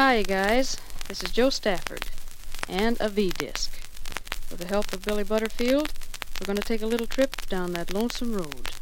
Hi, guys. This is Joe Stafford and a V-Disc. With the help of Billy Butterfield, we're going to take a little trip down that lonesome road.